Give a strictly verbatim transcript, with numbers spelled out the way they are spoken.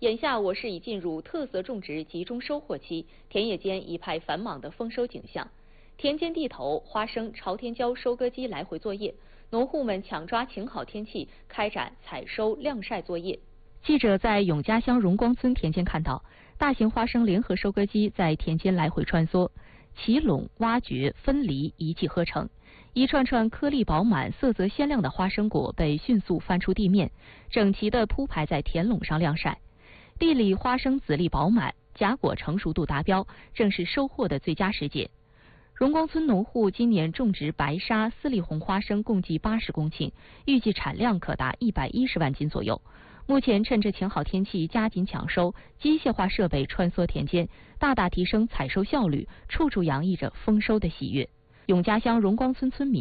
眼下我市已进入特色种植集中收获期，田野间一派繁忙的丰收景象。田间地头，花生、朝天椒收割机来回作业，农户们抢抓晴好天气，开展采收晾晒作业。记者在永嘉乡荣光村田间看到，大型花生联合收割机在田间来回穿梭，起垄、挖掘、分离一气呵成。一串串颗粒饱满、色泽鲜亮的花生果被迅速翻出地面，整齐地铺排在田垄上晾晒。地里花生籽粒饱满，荚果成熟度达标，正是收获的最佳时节。荣光村农户今年种植白沙、四粒红花生共计八十公顷，预计产量可达一百一十万斤左右。目前趁着晴好天气，加紧抢收，机械化设备穿梭田间，大大提升采收效率，处处洋溢着丰收的喜悦。永嘉乡荣光村村民